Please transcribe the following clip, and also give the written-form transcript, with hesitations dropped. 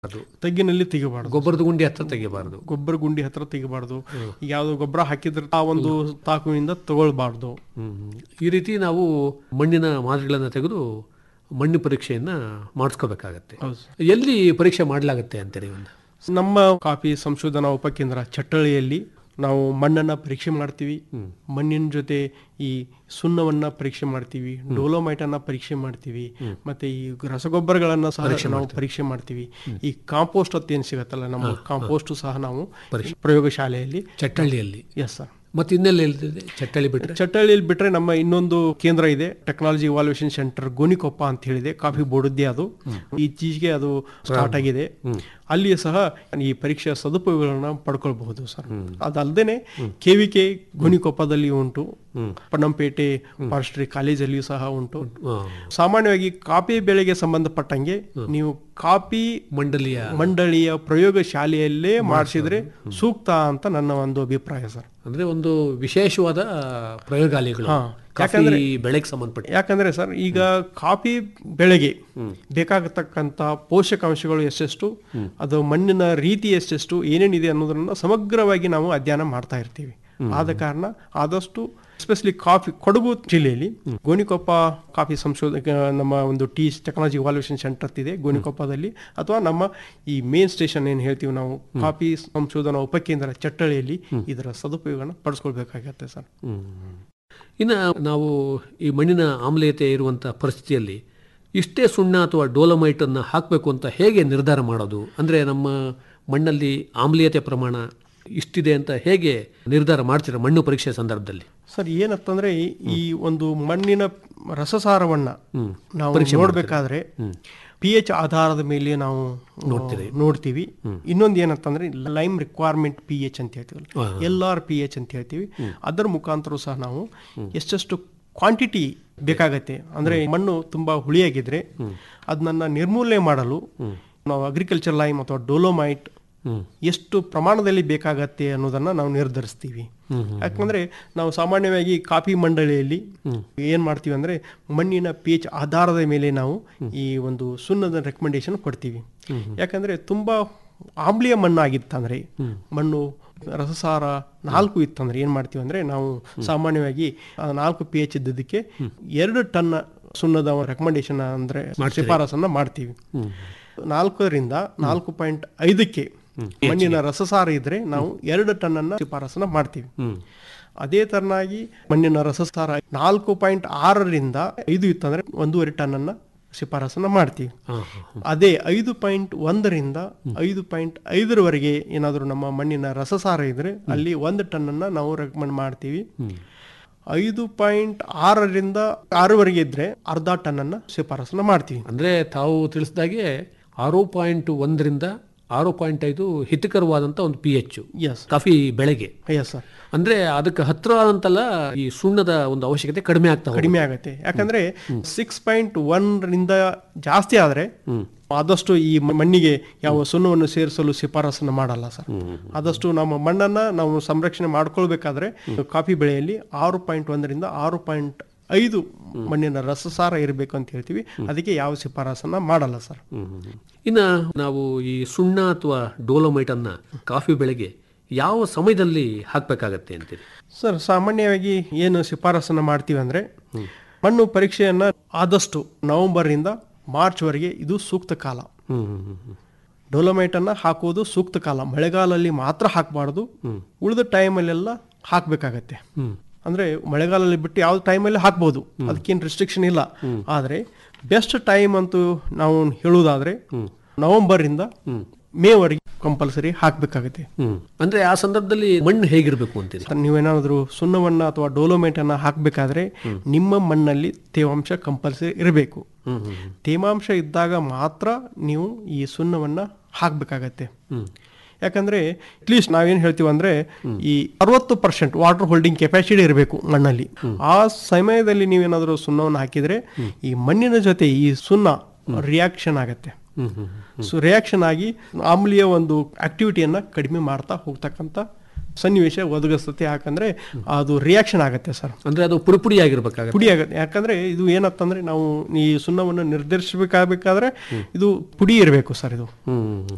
ತಗ್ಗಿನಲ್ಲಿ ತೆಗಿಬಾರ್ದು, ಗೊಬ್ಬರದ ಗುಂಡಿ ಹತ್ರ ತೆಗಿಬಾರ್ದು, ಗೊಬ್ಬರ ಗುಂಡಿ ಹತ್ರ ತೆಗಿಬಾರ್ದು, ಯಾವ್ದು ಗೊಬ್ಬರ ಹಾಕಿದ್ರೆ ಆ ಒಂದು ತಾಕುವಿನಿಂದ ತಗೊಳ್ಬಾರ್ದು. ಈ ರೀತಿ ನಾವು ಮಣ್ಣಿನ ಮಾದರಿಗಳನ್ನು ತೆಗೆದು ಮಣ್ಣು ಪರೀಕ್ಷೆಯನ್ನ ಮಾಡಿಸ್ಕೋಬೇಕಾಗತ್ತೆ. ಎಲ್ಲಿ ಪರೀಕ್ಷೆ ಮಾಡಲಾಗತ್ತೆ ಅಂತೀರಿ? ನಮ್ಮ ಕಾಫಿ ಸಂಶೋಧನಾ ಉಪಕೇಂದ್ರ ಚಟ್ಟಳ್ಳಿಯಲ್ಲಿ ನಾವು ಮಣ್ಣನ್ನ ಪರೀಕ್ಷೆ ಮಾಡ್ತೀವಿ. ಮಣ್ಣಿನ ಜೊತೆ ಈ ಸುಣ್ಣವನ್ನ ಪರೀಕ್ಷೆ ಮಾಡ್ತೀವಿ, ಡೋಲೋಮೈಟ್ ಅನ್ನ ಪರೀಕ್ಷೆ ಮಾಡ್ತೀವಿ, ಮತ್ತೆ ಈ ರಸಗೊಬ್ಬರಗಳನ್ನ ಸಹ ನಾವು ಪರೀಕ್ಷೆ ಮಾಡ್ತೀವಿ. ಈ ಕಾಂಪೋಸ್ಟ್ ಅಂತ ಏನ್ ಸಿಗತ್ತಲ್ಲ, ನಮ್ಮ ಕಾಂಪೋಸ್ಟ್ ಸಹ ನಾವು ಪ್ರಯೋಗಶಾಲೆಯಲ್ಲಿ ಚಟ್ಟಳ್ಳಿಯಲ್ಲಿ. Yes sir. ಮತ್ತೆ ಇನ್ನೆಲ್ಲ ಹೇಳ್ತಿದೆ? ಚಟ್ಟಳ್ಳಿಯಲ್ಲಿ ಬಿಟ್ರೆ ನಮ್ಮ ಇನ್ನೊಂದು ಕೇಂದ್ರ ಇದೆ, ಟೆಕ್ನಾಲಜಿ ಇವಾಲ್ಯೂಷನ್ ಸೆಂಟರ್ ಗೋಣಿಕೊಪ್ಪ ಅಂತ ಹೇಳಿದೆ. ಕಾಫಿ ಬೋರ್ಡ್ದೇ ಅದು ಇತ್ತೀಚೆಗೆ ಅದು ಸ್ಟಾರ್ಟ್ ಆಗಿದೆ. ಅಲ್ಲಿ ಸಹ ಈ ಪರೀಕ್ಷೆಯ ಸದುಪಯೋಗಗಳನ್ನ ಪಡ್ಕೊಳ್ಬಹುದು ಸರ್. ಅದಲ್ಲದೆ KVK ಗೋಣಿಕೊಪ್ಪದಲ್ಲಿ ಉಂಟು, ಪಣ್ಣಂಪೇಟೆ ಫಾರೆಸ್ಟ್ರಿ ಕಾಲೇಜಲ್ಲಿಯೂ ಸಹ ಉಂಟು. ಸಾಮಾನ್ಯವಾಗಿ ಕಾಫಿ ಬೆಳೆಗೆ ಸಂಬಂಧಪಟ್ಟಂಗೆ ನೀವು ಕಾಫಿ ಮಂಡಳಿಯ ಪ್ರಯೋಗಶಾಲೆಯಲ್ಲೇ ಮಾಡಿಸಿದ್ರೆ ಸೂಕ್ತ ಅಂತ ನನ್ನ ಒಂದು ಅಭಿಪ್ರಾಯ ಸರ್. ಅಂದ್ರೆ ಒಂದು ವಿಶೇಷವಾದ ಪ್ರಯೋಗಾಲಯಗಳು ಬೆಳೆಗೆ ಸಂಬಂಧಪಟ್ಟ. ಯಾಕಂದ್ರೆ ಸರ್, ಈಗ ಕಾಫಿ ಬೆಳೆಗೆ ಬೇಕಾಗತಕ್ಕಂತ ಪೋಷಕಾಂಶಗಳು ಎಷ್ಟೆಷ್ಟು, ಅದು ಮಣ್ಣಿನ ರೀತಿ ಎಷ್ಟೆಷ್ಟು, ಏನೇನಿದೆ ಅನ್ನೋದನ್ನ ಸಮಗ್ರವಾಗಿ ನಾವು ಅಧ್ಯಯನ ಮಾಡ್ತಾ ಇರ್ತೀವಿ. ಆದ ಕಾರಣ ಆದಷ್ಟು ಎಸ್ಪೆಷಲಿ ಕೊಡಗು ಜಿಲ್ಲೆಯಲ್ಲಿ ಗೋಣಿಕೊಪ್ಪ ಕಾಫಿ ನಮ್ಮ ಒಂದು ಟೆಕ್ನಾಲಜಿ ಇವಾಲ್ಯೂಷನ್ ಸೆಂಟರ್ ಇದೆ ಗೋಣಿಕೊಪ್ಪದಲ್ಲಿ, ಅಥವಾ ನಮ್ಮ ಈ ಮೇನ್ ಸ್ಟೇಷನ್ ಏನು ಹೇಳ್ತೀವಿ ನಾವು, ಕಾಫಿ ಸಂಶೋಧನಾ ಉಪಕೇಂದ್ರ ಚಟ್ಟಳ್ಳಿಯಲ್ಲಿ ಇದರ ಸದುಪಯೋಗನ ಪಡಿಸ್ಕೊಳ್ಬೇಕಾಗತ್ತೆ ಸರ್. ಇನ್ನು ನಾವು ಈ ಮಣ್ಣಿನ ಆಮ್ಲೀಯತೆ ಇರುವಂತಹ ಪರಿಸ್ಥಿತಿಯಲ್ಲಿ ಇಷ್ಟೇ ಸುಣ್ಣ ಅಥವಾ ಡೋಲಮೈಟ್ ಅನ್ನು ಹಾಕಬೇಕು ಅಂತ ಹೇಗೆ ನಿರ್ಧಾರ ಮಾಡೋದು? ಅಂದ್ರೆ ನಮ್ಮ ಮಣ್ಣಲ್ಲಿ ಆಮ್ಲೀಯತೆ ಪ್ರಮಾಣ ಇಷ್ಟಿದೆ ಅಂತ ಹೇಗೆ ನಿರ್ಧಾರ ಮಾಡ್ತೀರಾ ಮಣ್ಣು ಪರೀಕ್ಷೆ ಸಂದರ್ಭದಲ್ಲಿ? ಸರ್, ಏನಂತಂದ್ರೆ ಈ ಒಂದು ಮಣ್ಣಿನ ರಸಸಾರವನ್ನ ನಾವು ನೋಡ್ಬೇಕಾದ್ರೆ pH ಆಧಾರದ ಮೇಲೆ ನಾವು ನೋಡ್ತೀವಿ. ಇನ್ನೊಂದು ಏನಂತಂದ್ರೆ ಲೈಮ್ ರಿಕ್ವೈರ್ಮೆಂಟ್ pH ಅಂತ ಹೇಳ್ತೀವಿ, LRPH ಅಂತ ಹೇಳ್ತೀವಿ. ಅದರ ಮುಖಾಂತರ ಸಹ ನಾವು ಎಷ್ಟೆಷ್ಟು ಕ್ವಾಂಟಿಟಿ ಬೇಕಾಗತ್ತೆ, ಅಂದ್ರೆ ಮಣ್ಣು ತುಂಬಾ ಹುಳಿಯಾಗಿದ್ರೆ ಅದನ್ನ ನಿರ್ಮೂಲನೆ ಮಾಡಲು ನಾವು ಅಗ್ರಿಕಲ್ಚರ್ ಲೈಮ್ ಅಥವಾ ಡೋಲೋಮೈಟ್ ಎಷ್ಟು ಪ್ರಮಾಣದಲ್ಲಿ ಬೇಕಾಗತ್ತೆ ಅನ್ನೋದನ್ನ ನಾವು ನಿರ್ಧರಿಸ್ತೀವಿ. ಯಾಕಂದ್ರೆ ನಾವು ಸಾಮಾನ್ಯವಾಗಿ ಕಾಫಿ ಮಂಡಳಿಯಲ್ಲಿ ಏನ್ ಮಾಡ್ತೀವಿ ಅಂದ್ರೆ ಮಣ್ಣಿನ pH ಆಧಾರದ ಮೇಲೆ ನಾವು ಈ ಒಂದು ಸುಣ್ಣದ ರೆಕಮೆಂಡೇಶನ್ ಕೊಡ್ತೀವಿ. ಯಾಕಂದ್ರೆ ತುಂಬಾ ಆಮ್ಲೀಯ ಮಣ್ಣು ಆಗಿತ್ತಂದ್ರೆ, ಮಣ್ಣು ರಸಸಾರ 4 ಇತ್ತಂದ್ರೆ ಏನ್ ಮಾಡ್ತೀವಿ ಅಂದ್ರೆ ನಾವು ಸಾಮಾನ್ಯವಾಗಿ 4 pH ಇದ್ದದಕ್ಕೆ 2 ಟನ್ ಸುಣ್ಣದ ರೆಕಮೆಂಡೇಶನ್ ಅಂದ್ರೆ ಶಿಫಾರಸನ್ನ ಮಾಡ್ತೀವಿ. 4ರಿಂದ 4.5ಕ್ಕೆ ಮಣ್ಣಿನ ರಸಸಾರ ಇದ್ರೆ ನಾವು 2 ಟನ್ ಅನ್ನ ಶಿಫಾರಸನ್ನ ಮಾಡ್ತೀವಿ. ಅದೇ ತರನಾಗಿ ಮಣ್ಣಿನ ರಸಸಾರ 4.6ರಿಂದ 5 ಇತ್ತಂದ್ರೆ 1.5 ಟನ್ ಅನ್ನ ಶಿಫಾರಸನ್ನ ಮಾಡ್ತೀವಿ. ಅದೇ 5.1ರಿಂದ 5.5ರವರೆಗೆ ಏನಾದರೂ ನಮ್ಮ ಮಣ್ಣಿನ ರಸಸಾರ ಇದ್ರೆ ಅಲ್ಲಿ 1 ಟನ್ ಅನ್ನ ನಾವು ರೆಕಮೆಂಡ್ ಮಾಡ್ತೀವಿ. 5.6ರಿಂದ 6ವರೆಗೆ ಇದ್ರೆ ಅರ್ಧ ಟನ್ ಅನ್ನ ಶಿಫಾರಸನ್ನ ಮಾಡ್ತೀವಿ. ಅಂದ್ರೆ ತಾವು ತಿಳಿಸಿದಾಗೆ 6.1ರಿಂದ 6.5 ಹಿತಕರವಾದಂತ ಒಂದು pH ಕಾಫಿ ಬೆಳೆಗೆ. ಅಂದ್ರೆ ಅದಕ್ಕೆ ಹತ್ರ ಆದಂತಲ್ಲ ಈ ಸುಣ್ಣದ ಒಂದು ಅವಶ್ಯಕತೆ ಕಡಿಮೆ ಆಗುತ್ತೆ. ಯಾಕಂದ್ರೆ 6.1ರಿಂದ ಜಾಸ್ತಿ ಆದ್ರೆ ಆದಷ್ಟು ಈ ಮಣ್ಣಿಗೆ ಯಾವ ಸುಣ್ಣವನ್ನು ಸೇರಿಸಲು ಶಿಫಾರಸನ್ನು ಮಾಡಲ್ಲ ಸರ್. ಆದಷ್ಟು ನಮ್ಮ ಮಣ್ಣನ್ನ ನಾವು ಸಂರಕ್ಷಣೆ ಮಾಡ್ಕೊಳ್ಬೇಕಾದ್ರೆ ಕಾಫಿ ಬೆಳೆಯಲ್ಲಿ 6.1ರಿಂದ 6.5 ಮಣ್ಣಿನ ರಸಸಾರ ಇರಬೇಕು ಅಂತ ಹೇಳ್ತೀವಿ. ಅದಕ್ಕೆ ಯಾವ ಶಿಫಾರಸನ್ನ ಮಾಡಲ್ಲ ಸರ್. ಇನ್ನು ನಾವು ಈ ಸುಣ್ಣ ಅಥವಾ ಡೋಲೋಮೈಟ್ ಅನ್ನ ಕಾಫಿ ಬೆಳೆಗೆ ಯಾವ ಸಮಯದಲ್ಲಿ ಹಾಕಬೇಕಾಗತ್ತೆ ಅಂತೀರಿ? ಸರ್, ಸಾಮಾನ್ಯವಾಗಿ ಏನು ಶಿಫಾರಸನ್ನ ಮಾಡ್ತೀವಿ ಅಂದ್ರೆ ಮಣ್ಣು ಪರೀಕ್ಷೆಯನ್ನ ಆದಷ್ಟು ನವೆಂಬರ್ನಿಂದ ಮಾರ್ಚ್ ವರೆಗೆ ಇದು ಸೂಕ್ತ ಕಾಲ. ಡೋಲೋಮೈಟ್ ಅನ್ನ ಹಾಕುವುದು ಸೂಕ್ತ ಕಾಲ. ಮಳೆಗಾಲದಲ್ಲಿ ಮಾತ್ರ ಹಾಕಬಾರ್ದು, ಉಳಿದ ಟೈಮಲ್ಲೆಲ್ಲ ಹಾಕಬೇಕಾಗತ್ತೆ. ಅಂದ್ರೆ ಮಳೆಗಾಲದಲ್ಲಿ ಬಿಟ್ಟು ಯಾವ ಟೈಮಲ್ಲಿ ಹಾಕ್ಬೋದು, ಅದಕ್ಕೇನು ರೆಸ್ಟ್ರಿಕ್ಷನ್ ಇಲ್ಲ. ಆದ್ರೆ ಬೆಸ್ಟ್ ಟೈಮ್ ಅಂತೂ ನಾವು ಹೇಳುವುದಾದ್ರೆ ನವೆಂಬರ್ನಿಂದ ಮೇವರೆಗೆ ಕಂಪಲ್ಸರಿ ಹಾಕಬೇಕಾಗುತ್ತೆ. ಅಂದ್ರೆ ಆ ಸಂದರ್ಭದಲ್ಲಿ ಮಣ್ಣು ಹೇಗಿರ್ಬೇಕು ಅಂತೀರಿ? ನೀವೇನಾದ್ರೂ ಸುಣ್ಣವನ್ನ ಅಥವಾ ಡೋಲೋಮೈಟ್ ಅನ್ನ ಹಾಕಬೇಕಾದ್ರೆ ನಿಮ್ಮ ಮಣ್ಣಲ್ಲಿ ತೇವಾಂಶ ಕಂಪಲ್ಸರಿ ಇರಬೇಕು. ತೇವಾಂಶ ಇದ್ದಾಗ ಮಾತ್ರ ನೀವು ಈ ಸುಣ್ಣವನ್ನ ಹಾಕಬೇಕಾಗತ್ತೆ. ಯಾಕಂದ್ರೆ ಅಟ್ಲೀಸ್ಟ್ ನಾವೇನ್ ಹೇಳ್ತೀವಿ ಅಂದ್ರೆ ಈ 60% ವಾಟರ್ ಹೋಲ್ಡಿಂಗ್ ಕೆಪಾಸಿಟಿ ಇರಬೇಕು ಮಣ್ಣಲ್ಲಿ. ಆ ಸಮಯದಲ್ಲಿ ನೀವೇನಾದ್ರೂ ಸುಣ್ಣವನ್ನು ಹಾಕಿದ್ರೆ ಈ ಮಣ್ಣಿನ ಜೊತೆ ಈ ಸುಣ್ಣ ರಿಯಾಕ್ಷನ್ ಆಗತ್ತೆ. ರಿಯಾಕ್ಷನ್ ಆಗಿ ಆಮ್ಲೀಯ ಒಂದು ಆಕ್ಟಿವಿಟಿಯನ್ನ ಕಡಿಮೆ ಮಾಡ್ತಾ ಹೋಗ್ತಕ್ಕಂಥ ಸನ್ನಿವೇಶ ಒದಗಿಸ್ತತೆ. ಯಾಕಂದ್ರೆ ಅದು ರಿಯಾಕ್ಷನ್ ಆಗತ್ತೆ ಸರ್. ಅಂದ್ರೆ ಅದು ಪುಡಿ ಆಗಿರ್ಬೇಕಾಗುತ್ತೆ. ಪುಡಿ ಆಗತ್ತೆ. ಯಾಕಂದ್ರೆ ಇದು ಏನತ್ತಂದ್ರೆ ನಾವು ಈ ಸುಣ್ಣವನ್ನು ನಿರ್ಧರಿಸಬೇಕಾದ್ರೆ ಇದು ಪುಡಿ ಇರಬೇಕು ಸರ್. ಇದು